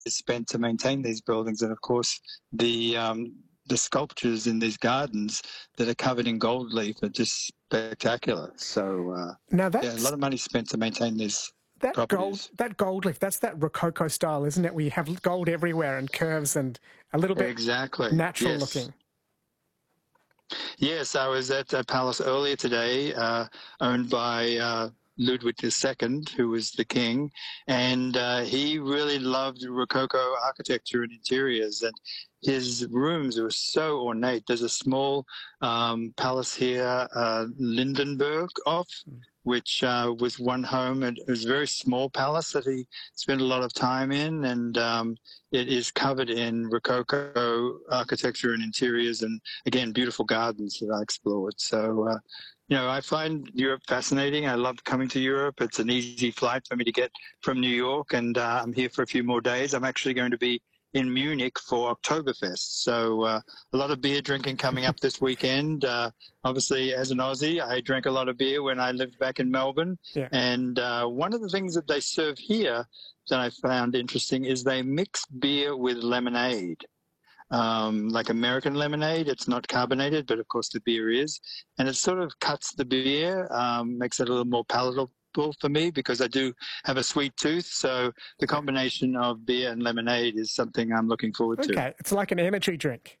is spent to maintain these buildings, and of course the sculptures in these gardens that are covered in gold leaf are just spectacular. So Now yeah, a lot of money spent to maintain these properties. that gold leaf, that's that Rococo style, isn't it? Where you have gold everywhere and curves and a little bit Exactly. natural looking. Yes, I was at a palace earlier today, owned by Ludwig II, who was the king, and he really loved Rococo architecture and interiors, and his rooms were so ornate. There's a small palace here, Lindenberg, which was one home, and it was a very small palace that he spent a lot of time in, and it is covered in Rococo architecture and interiors, and again, beautiful gardens that I explored. So, I find Europe fascinating. I love coming to Europe. It's an easy flight for me to get from New York, and I'm here for a few more days. I'm actually going to be in Munich for Oktoberfest. So a lot of beer drinking coming up this weekend. Obviously, as an Aussie, I drank a lot of beer when I lived back in Melbourne. Yeah. And one of the things that they serve here that I found interesting is they mix beer with lemonade. Like American lemonade, it's not carbonated, but of course the beer is. And it sort of cuts the beer, makes it a little more palatable for me because I do have a sweet tooth. So the combination of beer and lemonade is something I'm looking forward to. Okay, it's like an energy drink.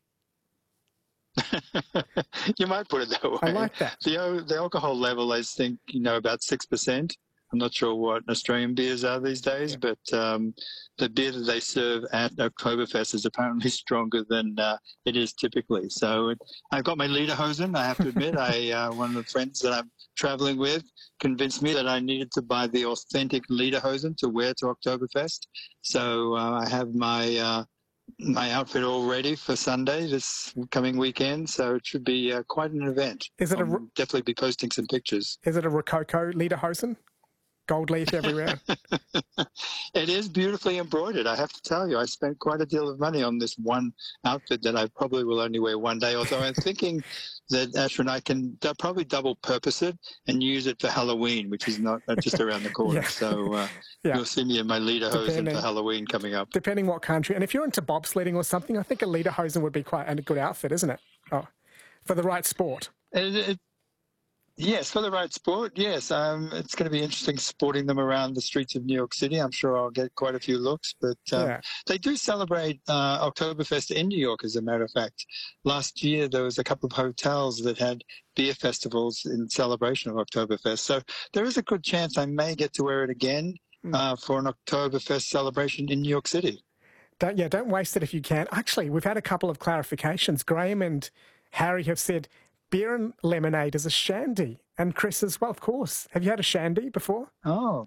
You might put it that way. I like that. The alcohol level is, about 6%. I'm not sure what Australian beers are these days, but the beer that they serve at Oktoberfest is apparently stronger than it is typically. So I've got my lederhosen, I have to admit. One of the friends that I'm traveling with convinced me that I needed to buy the authentic lederhosen to wear to Oktoberfest. So I have my outfit all ready for Sunday, this coming weekend. So it should be quite an event. I'll definitely be posting some pictures. Is it a Rococo lederhosen? Gold leaf everywhere. It is beautifully embroidered. I have to tell you, I spent quite a deal of money on this one outfit that I probably will only wear one day. Although I'm thinking that Ashwin, I can probably double purpose it and use it for Halloween, which is not just around the corner. Yeah. So you'll see me in my lederhosen for Halloween coming up. Depending what country. And if you're into bobsledding or something, I think a lederhosen would be quite a good outfit, isn't it? Oh, for the right sport. Yes, for the right sport, yes. It's going to be interesting sporting them around the streets of New York City. I'm sure I'll get quite a few looks. But they do celebrate Oktoberfest in New York, as a matter of fact. Last year, there was a couple of hotels that had beer festivals in celebration of Oktoberfest. So there is a good chance I may get to wear it again for an Oktoberfest celebration in New York City. Don't waste it if you can. Actually, we've had a couple of clarifications. Graham and Harry have said beer and lemonade is a shandy. And Chris as well, of course. Have you had a shandy before? Oh.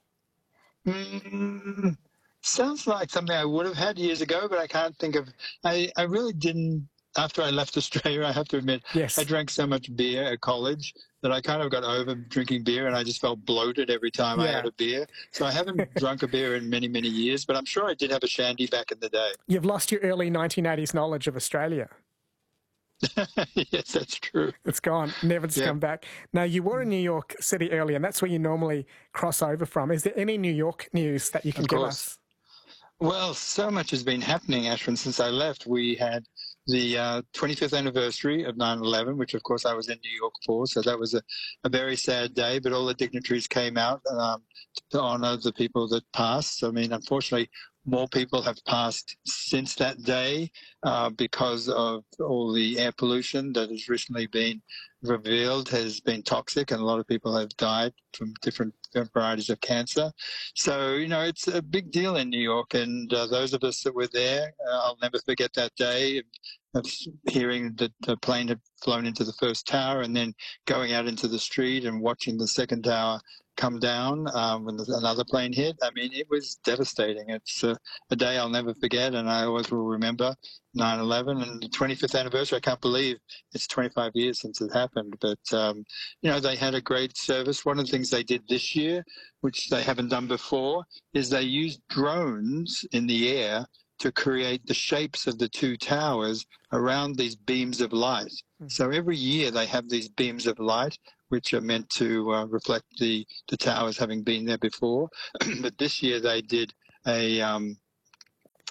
Sounds like something I would have had years ago, but I can't think of... I really didn't... After I left Australia, I have to admit, yes. I drank so much beer at college that I kind of got over drinking beer, and I just felt bloated every time I had a beer. So I haven't drunk a beer in many, many years, but I'm sure I did have a shandy back in the day. You've lost your early 1980s knowledge of Australia. Yes, that's true. It's gone, never to come back. Now, you were in New York City earlier, and that's where you normally cross over from. Is there any New York news that you can give us? Well, so much has been happening, Ashwin, since I left. We had the 25th anniversary of 9/11, which, of course, I was in New York for, so that was a very sad day, but all the dignitaries came out to honor the people that passed. I mean, unfortunately, more people have passed since that day because of all the air pollution that has recently been revealed has been toxic, and a lot of people have died from different varieties of cancer. So, it's a big deal in New York, and those of us that were there, I'll never forget that day of hearing that the plane had flown into the first tower and then going out into the street and watching the second tower come down when another plane hit. I mean, it was devastating. It's a day I'll never forget, and I always will remember 9/11 and the 25th anniversary. I can't believe it's 25 years since it happened. But, they had a great service. One of the things they did this year, which they haven't done before, is they used drones in the air to create the shapes of the two towers around these beams of light. So every year they have these beams of light, which are meant to reflect the towers having been there before. But this year they did a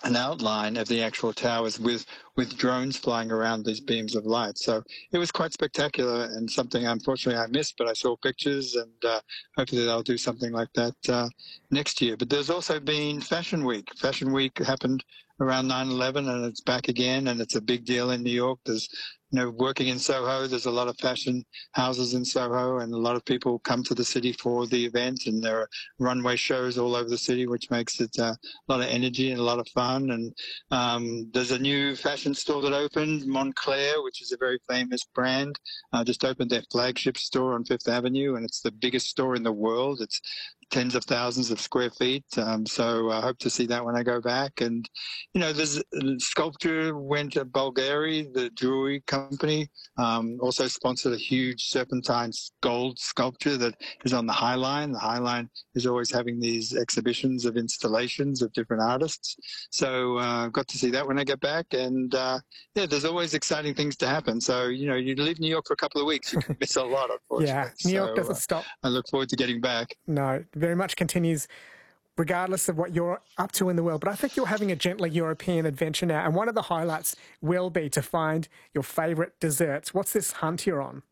an outline of the actual towers with drones flying around these beams of light. So it was quite spectacular and something unfortunately I missed, but I saw pictures, and hopefully they'll do something like that next year. But there's also been Fashion Week. Fashion Week happened around 9/11, and it's back again, and it's a big deal in New York. There's, working in Soho, there's a lot of fashion houses in Soho, and a lot of people come to the city for the event, and there are runway shows all over the city, which makes it a lot of energy and a lot of fun. And there's a new fashion store that opened, Montclair, which is a very famous brand, just opened their flagship store on Fifth Avenue, and it's the biggest store in the world. It's tens of thousands of square feet. So I hope to see that when I go back. And, there's sculpture went to Bulgari, the jewelry company, also sponsored a huge serpentine gold sculpture that is on the High Line. The High Line is always having these exhibitions of installations of different artists. So got to see that when I get back. And there's always exciting things to happen. So, you leave New York for a couple of weeks, you can miss a lot, unfortunately. Yeah, New York doesn't stop. I look forward to getting back. No, very much continues regardless of what you're up to in the world. But I think you're having a gently European adventure now, and one of the highlights will be to find your favourite desserts. What's this hunt you're on?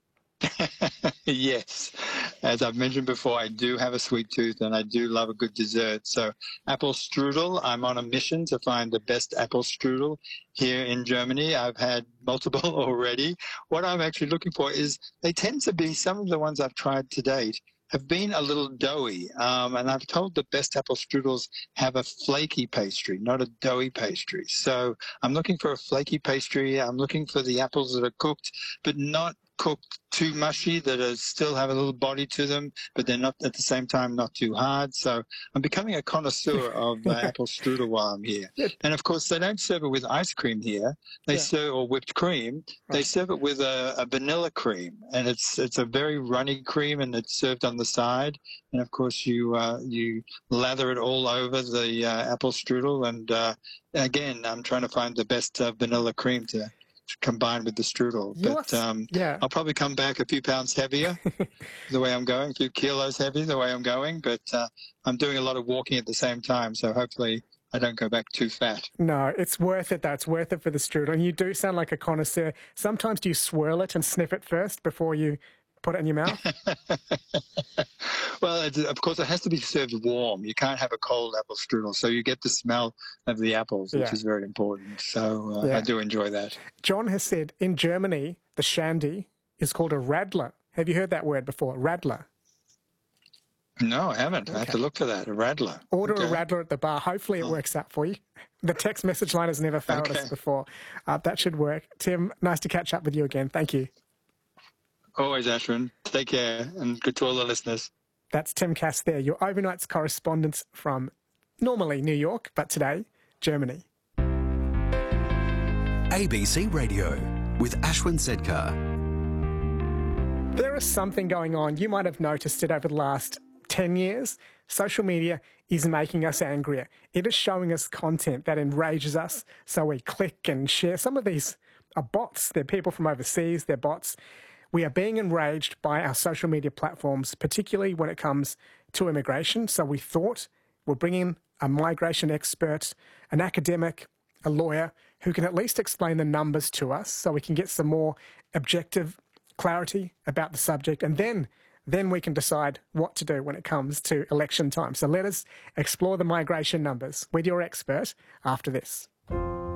Yes. As I've mentioned before, I do have a sweet tooth and I do love a good dessert. So apple strudel, I'm on a mission to find the best apple strudel here in Germany. I've had multiple already. What I'm actually looking for is they tend to be, some of the ones I've tried to date have been a little doughy. And I've told the best apple strudels have a flaky pastry, not a doughy pastry. So I'm looking for a flaky pastry. I'm looking for the apples that are cooked, but not cooked too mushy, that are, still have a little body to them, but they're not at the same time not too hard. So I'm becoming a connoisseur of apple strudel while I'm here. And of course, they don't serve it with ice cream here. They serve, or whipped cream. They serve it with a vanilla cream, and it's a very runny cream, and it's served on the side. And of course, you lather it all over the apple strudel. And again, I'm trying to find the best vanilla cream to combined with the strudel. But I'll probably come back a few pounds heavier the way I'm going, a few kilos heavy the way I'm going. But I'm doing a lot of walking at the same time, so hopefully I don't go back too fat. No, it's worth it though. It's worth it for the strudel. And you do sound like a connoisseur. Sometimes do you swirl it and sniff it first before you put it in your mouth? Well, of course, it has to be served warm. You can't have a cold apple strudel, so you get the smell of the apples, which is very important. So I do enjoy that. John has said in Germany, the shandy is called a Radler. Have you heard that word before? Radler. No, I haven't. I have to look for that, a Radler. Order a Radler at the bar. Hopefully it works out for you. The text message line has never failed us before. That should work. Tim, nice to catch up with you again. Thank you. Always, Ashwin. Take care, and good to all the listeners. That's Tim Cass there, your overnights correspondent from normally New York, but today, Germany. ABC Radio with Ashwin Sedkar. There is something going on. You might have noticed it over the last 10 years. Social media is making us angrier. It is showing us content that enrages us, so we click and share. Some of these are bots. They're people from overseas. They're bots. We are being enraged by our social media platforms, particularly when it comes to immigration. So we thought we'll bring in a migration expert, an academic, a lawyer, who can at least explain the numbers to us so we can get some more objective clarity about the subject. And then we can decide what to do when it comes to election time. So let us explore the migration numbers with your expert after this.